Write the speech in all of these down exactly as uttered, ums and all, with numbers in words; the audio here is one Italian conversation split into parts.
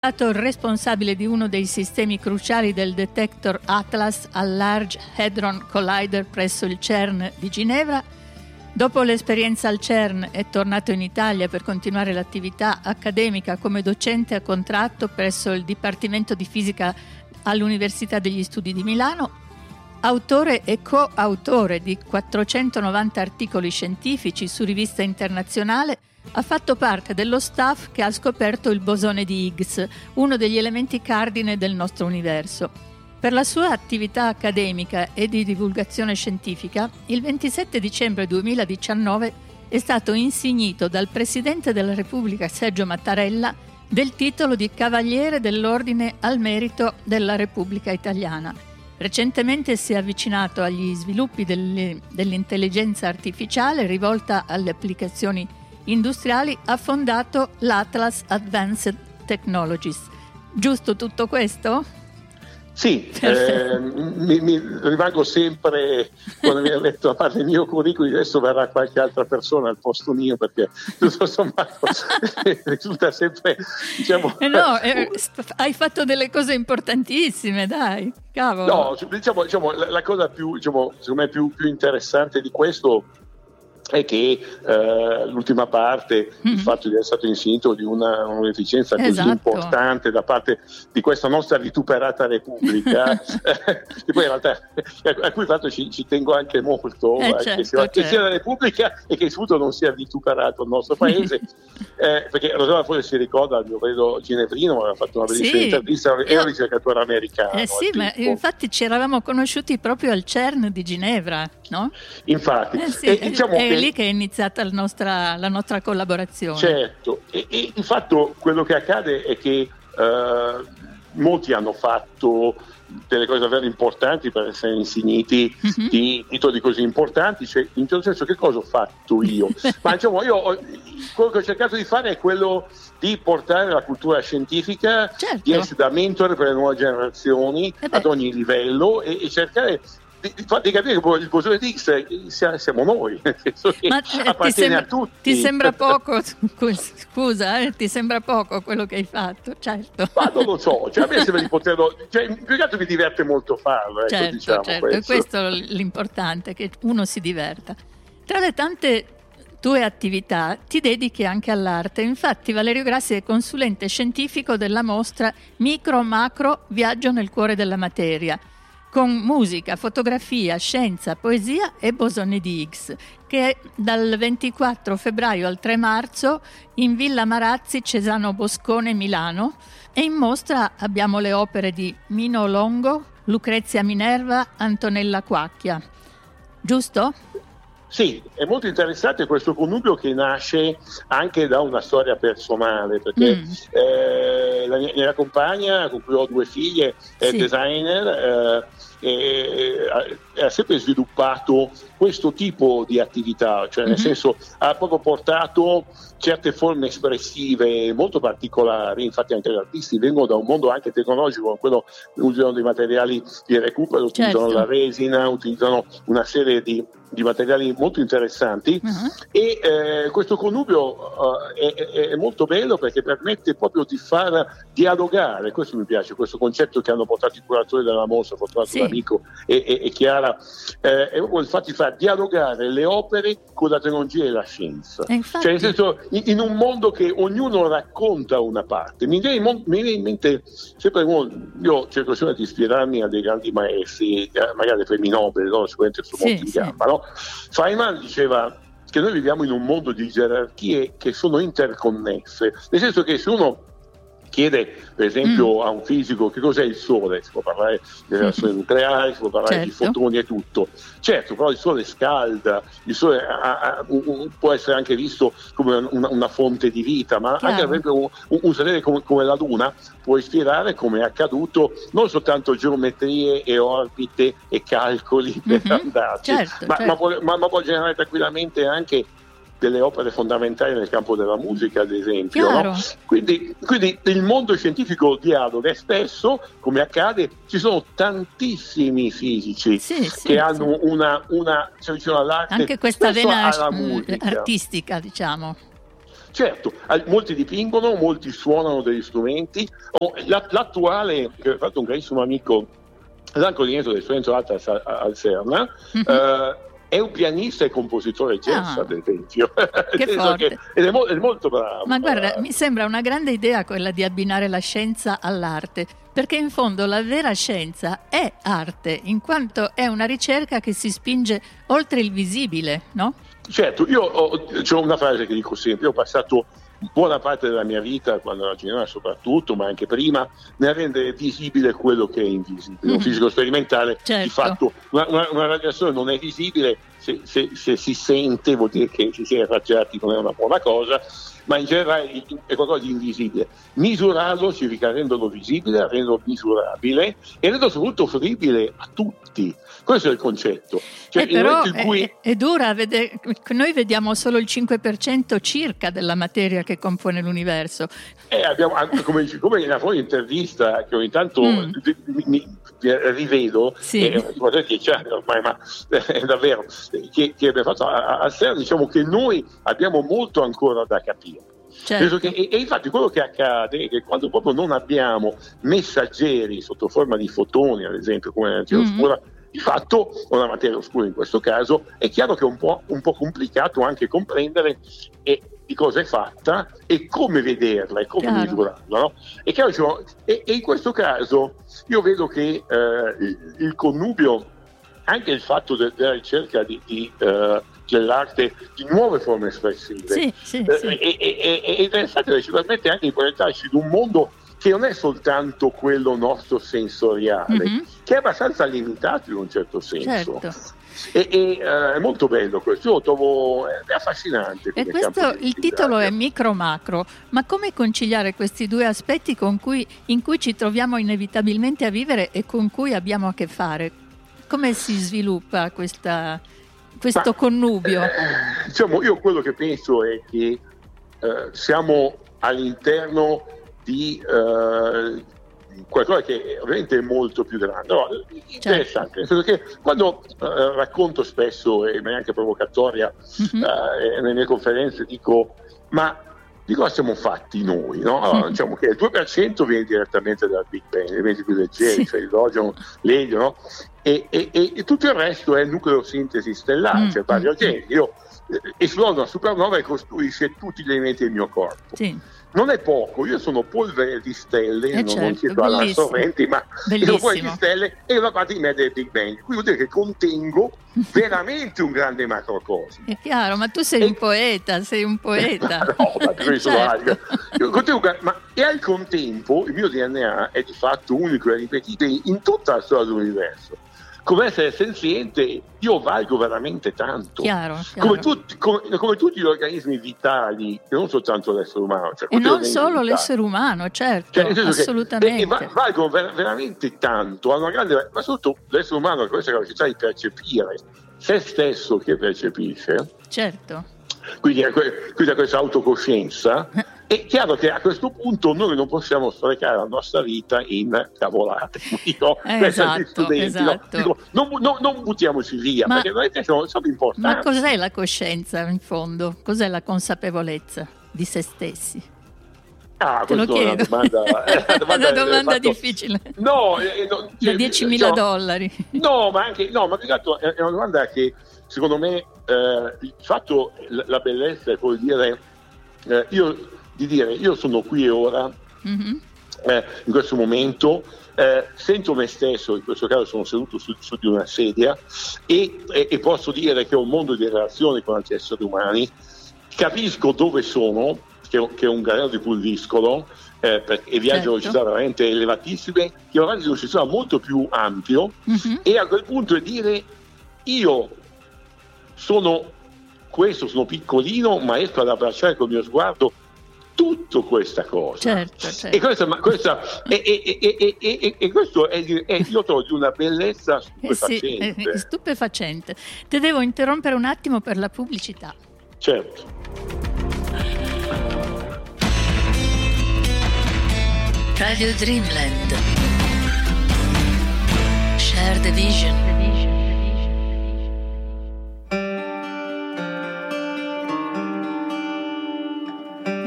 stato il responsabile di uno dei sistemi cruciali del detector Atlas al Large Hadron Collider presso il CERN di Ginevra. Dopo l'esperienza al CERN è tornato in Italia per continuare l'attività accademica come docente a contratto presso il Dipartimento di Fisica all'Università degli Studi di Milano. Autore e coautore di quattrocentonovanta articoli scientifici su rivista internazionale, ha fatto parte dello staff che ha scoperto il bosone di Higgs, uno degli elementi cardine del nostro universo. Per la sua attività accademica e di divulgazione scientifica, il ventisette dicembre duemiladiciannove è stato insignito dal Presidente della Repubblica Sergio Mattarella del titolo di Cavaliere dell'Ordine al Merito della Repubblica Italiana. Recentemente si è avvicinato agli sviluppi delle, dell'intelligenza artificiale rivolta alle applicazioni industriali, ha fondato l'Atlas Advanced Technologies. Giusto tutto questo? Sì, eh, mi, mi rimango sempre, quando mi ha letto a parte il mio curriculum, adesso verrà qualche altra persona al posto mio, perché tutto sommato risulta sempre, diciamo... Eh no, eh, hai fatto delle cose importantissime, dai, cavolo. No, diciamo, diciamo la, la cosa più, diciamo, secondo me più, più interessante di questo è che eh, l'ultima parte, mm-hmm. il fatto di essere stato insignito di una, un'efficienza così esatto. importante da parte di questa nostra vituperata Repubblica, che poi in realtà a cui fatto ci, ci tengo anche molto, eh, eh, certo, che, sia, certo. che sia la Repubblica e che soprattutto non sia vituperato il nostro paese, eh, perché Rosanna forse si ricorda, io credo Ginevrino aveva fatto una bellissima sì, intervista, era io... un ricercatore americano. Eh sì, ma infatti ci eravamo conosciuti proprio al CERN di Ginevra, no? Infatti, eh sì, e, diciamo è che, lì che è iniziata la nostra, la nostra collaborazione. Certo, e, e di fatto quello che accade è che eh, molti hanno fatto delle cose davvero importanti per essere insigniti mm-hmm. di titoli così importanti, cioè, in certo senso che cosa ho fatto io? Ma diciamo, io ho, quello che ho cercato di fare è quello di portare la cultura scientifica, certo. di essere da mentore per le nuove generazioni ad ogni livello e, e cercare Di, di, di capire che il bosone di Higgs siamo noi, ma appartiene ti sembra, a tutti. Ti sembra poco, scusa, eh, ti sembra poco quello che hai fatto, certo. Ma non lo so, cioè, a me sembra di poterlo, cioè, più che altro mi diverte molto farlo, ecco, certo, diciamo certo. questo. Questo è l'importante, che uno si diverta. Tra le tante tue attività ti dedichi anche all'arte, infatti Valerio Grassi è consulente scientifico della mostra Micro Macro Viaggio nel cuore della materia, con musica, fotografia, scienza, poesia e bosone di Higgs, che dal ventiquattro febbraio al tre marzo in Villa Marazzi, Cesano Boscone, Milano, e in mostra abbiamo le opere di Mino Longo, Lucrezia Minerva, Antonella Quacchia. Giusto? Sì, è molto interessante questo connubio che nasce anche da una storia personale, perché mm. eh, la mia, mia compagna, con cui ho due figlie, è sì. designer, eh, e, e ha sempre sviluppato questo tipo di attività, cioè nel mm-hmm. senso ha proprio portato certe forme espressive molto particolari, infatti anche gli artisti vengono da un mondo anche tecnologico, quello usano dei materiali di recupero, certo. utilizzano la resina, utilizzano una serie di di materiali molto interessanti uh-huh. e eh, questo connubio uh, è, è molto bello perché permette proprio di far dialogare, questo mi piace, questo concetto che hanno portato i curatori della mostra, portato sì. l'amico e, e, e Chiara, eh, è proprio il fatto di far dialogare le opere con la tecnologia e la scienza, infatti... cioè nel senso in, in un mondo che ognuno racconta una parte. Mi viene, mi viene in mente sempre, io cerco sempre di ispirarmi a dei grandi maestri, magari premi Nobel, no? Sicuramente sono sì, molti in sì. gamba, no? Feynman diceva che noi viviamo in un mondo di gerarchie che sono interconnesse, nel senso che se uno chiede per esempio mm. a un fisico che cos'è il Sole, si può parlare delle reazioni nucleari, si può parlare certo. di fotoni e tutto, certo, però il Sole scalda, il Sole ha, ha, un, può essere anche visto come una, una fonte di vita, ma Chiaro. anche per esempio un, un satellite come, come la Luna può ispirare, come è accaduto, non soltanto geometrie e orbite e calcoli per mm-hmm. andarci, certo, ma, certo. ma, può, ma, ma può generare tranquillamente anche delle opere fondamentali nel campo della musica, ad esempio. No? Quindi, quindi il mondo scientifico dialoga e spesso, come accade, ci sono tantissimi fisici sì, sì, che sì. hanno una, una cioè, all'arte, anche questa vena alla musica. artistica, diciamo. Certo, molti dipingono, molti suonano degli strumenti. Oh, l'attuale, che ho fatto un carissimo amico, l'anco dietro del Frenzo Atlas al CERN, mm-hmm. eh, è un pianista e compositore jazz, ah, ad esempio. Che forte. Che, ed è, mo- è molto bravo. Ma guarda, mi sembra una grande idea quella di abbinare la scienza all'arte, perché in fondo la vera scienza è arte, in quanto è una ricerca che si spinge oltre il visibile, no? Certo, io ho, c'ho una frase che dico sempre, io ho passato buona parte della mia vita, quando ero a Ginevra soprattutto, ma anche prima, nel rendere visibile quello che è invisibile. Mm-hmm. Un fisico sperimentale, certo. Di fatto una, una, una radiazione non è visibile, se, se, se si sente vuol dire che si è irraggiati, non è una buona cosa, ma in generale è qualcosa di invisibile. Misurarlo significa renderlo visibile, renderlo misurabile e renderlo soprattutto fruibile a tutti. Questo è il concetto. Cioè, eh, però in cui... è, è dura vedere, noi vediamo solo il cinque per cento circa della materia che compone l'universo. Eh, abbiamo, come, come nella tua intervista che ogni tanto mm. mi, mi rivedo, sì. eh, dieci anni ormai, ma è eh, davvero, che, che abbiamo fatto al CERN, diciamo che noi abbiamo molto ancora da capire. Certo. Che, e, e infatti quello che accade è che quando proprio non abbiamo messaggeri sotto forma di fotoni, ad esempio, come l'energia mm-hmm. oscura, di fatto, o la materia oscura in questo caso, è chiaro che è un po', un po' complicato anche comprendere e, di cosa è fatta e come vederla e come chiaro. misurarla. No? E, chiaro, cioè, e, e in questo caso io vedo che eh, il, il connubio, anche il fatto de, della ricerca di, di, uh, dell'arte di nuove forme espressive, sì, sì, eh, sì. È, è, è interessante perché ci permette anche di proiettarci in un mondo che non è soltanto quello nostro sensoriale, mm-hmm. che è abbastanza limitato in un certo senso. Certo. E, e uh, è molto bello questo, io lo trovo è affascinante. E questo, il titolo è Micro Macro, ma come conciliare questi due aspetti con cui, in cui ci troviamo inevitabilmente a vivere e con cui abbiamo a che fare? Come si sviluppa questa, questo ma, connubio? Eh, diciamo, io quello che penso è che eh, siamo all'interno di uh, qualcosa che ovviamente è molto più grande, no, interessante, certo. Nel senso che quando uh, racconto spesso e in maniera anche provocatoria mm-hmm. uh, nelle mie conferenze dico ma di cosa siamo fatti noi, no? Allora, mm-hmm. diciamo che il due per cento viene direttamente dal Big Bang, gli elementi più leggeri, sì. cioè idrogeno, l'elio, no? e, e, e tutto il resto è nucleosintesi stellare, mm-hmm. cioè variogenici. Io eh, esplodo una supernova e costruisce tutti gli elementi del mio corpo. Sì. Non è poco, io sono polvere di stelle, eh non, certo, non chiedo alla sorrenti, ma sono polvere di stelle e una parte di me del Big Bang. Quindi vuol dire che contengo veramente un grande macrocosmo. È chiaro, ma tu sei e... un poeta, sei un poeta. no, ma io sono certo. io contengo, ma e al contempo il mio D N A è di fatto unico e ripetibile in tutta la storia dell'universo. Come essere senziente io valgo veramente tanto, chiaro, chiaro. Come, tutti, come, come tutti gli organismi vitali, e non soltanto l'essere umano, cioè e non solo vitali. L'essere umano, certo, cioè, assolutamente che, e, valgono ver- veramente tanto, hanno una grande, ma soprattutto l'essere umano ha questa capacità di percepire se stesso che percepisce, certo, quindi ha questa autocoscienza. È chiaro che a questo punto noi non possiamo sprecare la nostra vita in cavolate. Dico, eh, esatto, studenti, esatto. No? Dico, non, non, non buttiamoci via, ma, perché veramente sono, sono importanti. Ma cos'è la coscienza in fondo? Cos'è la consapevolezza di se stessi? Ah, Te lo chiedo. È una domanda, è una domanda, una domanda fatto, difficile. No, eh, no da diecimila cioè, dollari. No, ma anche no, ma più che altro è una domanda che secondo me eh, il fatto, la, la bellezza è vuol dire eh, io di dire io sono qui e ora mm-hmm. eh, in questo momento eh, sento me stesso, in questo caso sono seduto su, su di una sedia e, e, e posso dire che ho un mondo di relazioni con altri esseri umani, capisco dove sono, che, che è un grado di pulviscolo eh, per, e viaggio a velocità veramente elevatissime, che è un raggio di velocità molto più ampio mm-hmm. e a quel punto è dire io sono questo, sono piccolino ma riesco ad abbracciare col mio sguardo tutto questa cosa, certo, certo. e questa, ma questa e, e, e, e, e, e questo è, è io trovo di una bellezza stupefacente. Eh sì, è stupefacente. Ti devo interrompere un attimo per la pubblicità. Certo. Radio Dreamland. Share the vision.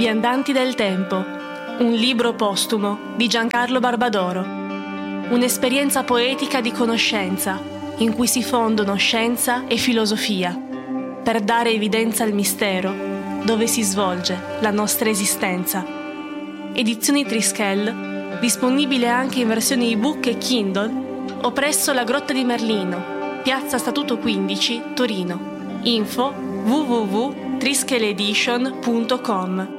Viandanti del tempo, un libro postumo di Giancarlo Barbadoro. Un'esperienza poetica di conoscenza in cui si fondono scienza e filosofia per dare evidenza al mistero dove si svolge la nostra esistenza. Edizioni Trischel, disponibile anche in versione ebook e Kindle o presso la Grotta di Merlino, Piazza Statuto quindici, Torino. Info w w w punto trischeledition punto com.